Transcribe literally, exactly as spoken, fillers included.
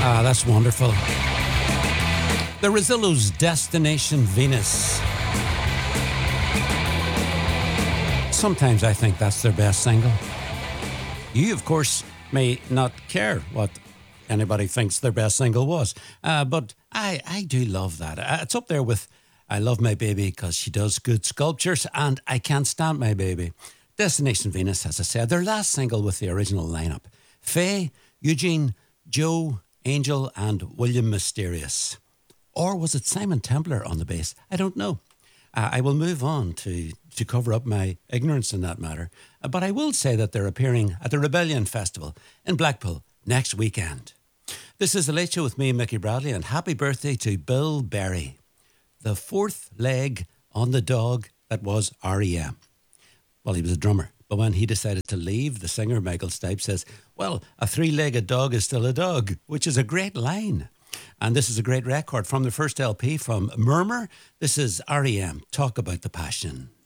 Ah, that's wonderful. The Rosillos' Destination Venus. Sometimes I think that's their best single. You, of course, may not care what anybody thinks their best single was, uh, but I, I do love that. Uh, it's up there with I Love My Baby because she does good sculptures, and I Can't Stand My Baby. Destination Venus, as I said, their last single with the original lineup. Faye, Eugene, Joe, Angel, and William Mysterious. Or was it Simon Templar on the bass? I don't know. Uh, I will move on to, to cover up my ignorance in that matter. Uh, but I will say that they're appearing at the Rebellion Festival in Blackpool next weekend. This is The Late Show with me, Mickey Bradley, and happy birthday to Bill Berry, the fourth leg on the dog that was R E M. Well, he was a drummer, but when he decided to leave, the singer, Michael Stipe, says, well, a three-legged dog is still a dog, which is a great line. And this is a great record from the first L P from Murmur. This is R E M, Talk About the Passion.